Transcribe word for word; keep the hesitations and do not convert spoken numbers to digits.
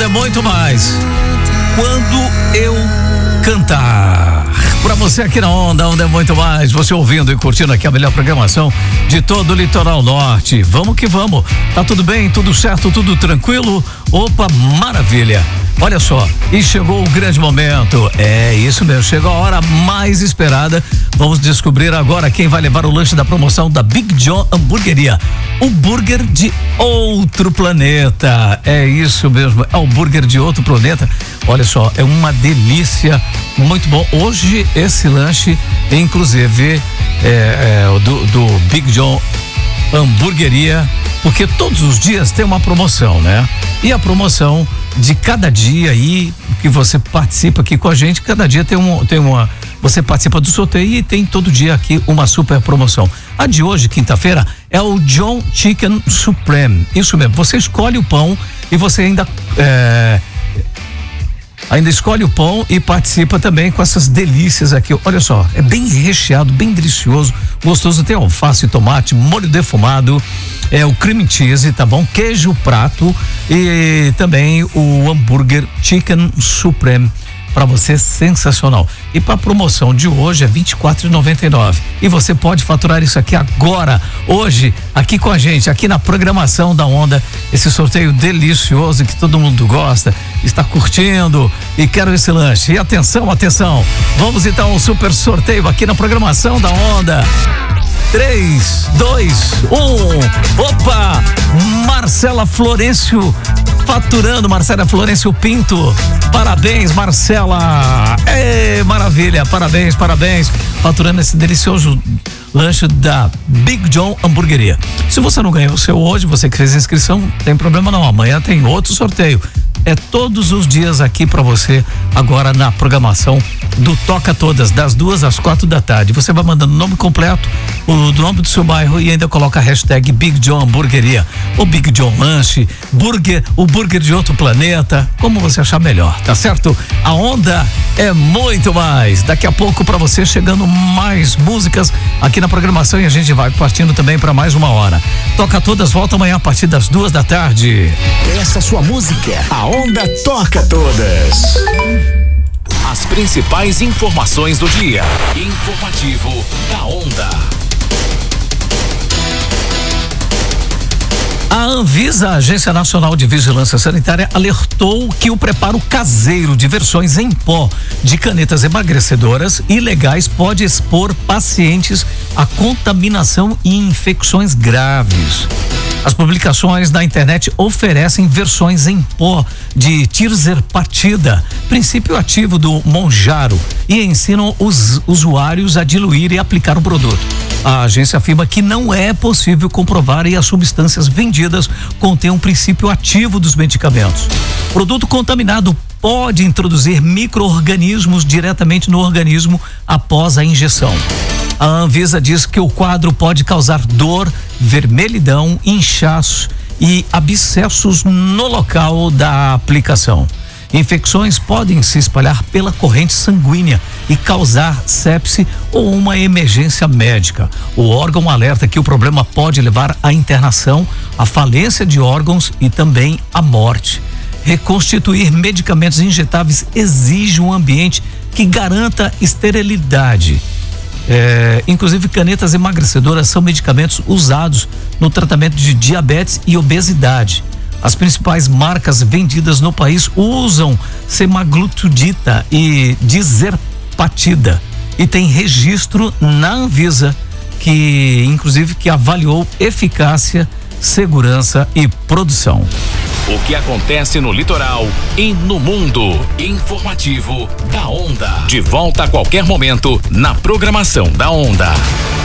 Onda é muito mais. Quando eu cantar. Pra você aqui na Onda, Onda é muito mais. Você ouvindo e curtindo aqui a melhor programação de todo o litoral norte. Vamos que vamos. Tá tudo bem? Tudo certo? Tudo tranquilo? Opa, maravilha. Olha só, e chegou o grande momento. É isso mesmo, chegou a hora mais esperada. Vamos descobrir agora quem vai levar o lanche da promoção da Big John Hamburgueria. O burger de outro planeta. É isso mesmo, é o burger de outro planeta. Olha só, é uma delícia, muito bom. Hoje esse lanche, inclusive, é, é, do, do Big John Hamburgueria, porque todos os dias tem uma promoção, né? E a promoção de cada dia aí que você participa aqui com a gente, cada dia tem, um, tem uma, você participa do sorteio e tem todo dia aqui uma super promoção. A de hoje, quinta-feira, é o John Chicken Supreme. Isso mesmo, você escolhe o pão e você ainda é, ainda escolhe o pão e participa também com essas delícias aqui. Olha só, é bem recheado, bem delicioso, gostoso. Tem alface, tomate, molho defumado, é o cream cheese, tá bom? Queijo prato e também o hambúrguer Chicken Supreme para você, sensacional. E para promoção de hoje é vinte e quatro reais e noventa e nove centavos. E você pode faturar isso aqui agora, hoje, aqui com a gente, aqui na programação da Onda, esse sorteio delicioso que todo mundo gosta, está curtindo e quero esse lanche. E atenção, atenção, vamos então ao super sorteio aqui na programação da Onda. três, dois, um, opa! Marcela Florencio faturando, Marcela Florencio Pinto. Parabéns, Marcela! Ê, maravilha, parabéns, parabéns. Faturando esse delicioso lanche da Big John Hamburgueria. Se você não ganhou o seu hoje, você que fez a inscrição, não tem problema não. Amanhã tem outro sorteio. É todos os dias aqui para você, agora na programação do Toca Todas, das duas às quatro da tarde. Você vai mandando o nome completo, o nome do seu bairro e ainda coloca a hashtag Big John Hamburgueria, ou Big John Lanche, burger, o burger de outro planeta, como você achar melhor, tá certo? A Onda é muito mais. Daqui a pouco para você chegando mais músicas aqui na programação e a gente vai partindo também para mais uma hora. Toca Todas volta amanhã a partir das duas da tarde. Essa sua música, a Onda Toca Todas. As principais informações do dia. Informativo da Onda. A Anvisa, a Agência Nacional de Vigilância Sanitária, alertou que o preparo caseiro de versões em pó de canetas emagrecedoras ilegais pode expor pacientes a contaminação e infecções graves. As publicações na internet oferecem versões em pó de tirzepatida, princípio ativo do Monjaro, e ensinam os usuários a diluir e aplicar o produto. A agência afirma que não é possível comprovar e as substâncias vendidas contêm um princípio ativo dos medicamentos. Produto contaminado pode introduzir micro-organismos diretamente no organismo após a injeção. A Anvisa diz que o quadro pode causar dor, vermelhidão, inchaço e abscessos no local da aplicação. Infecções podem se espalhar pela corrente sanguínea e causar sepse ou uma emergência médica. O órgão alerta que o problema pode levar à internação, à falência de órgãos e também à morte. Reconstituir medicamentos injetáveis exige um ambiente que garanta esterilidade. É, inclusive, canetas emagrecedoras são medicamentos usados no tratamento de diabetes e obesidade. As principais marcas vendidas no país usam semaglutidina e tirzepatida e tem registro na Anvisa, que inclusive que avaliou eficácia, segurança e produção. O que acontece no litoral e no mundo. Informativo da Onda. De volta a qualquer momento na programação da Onda.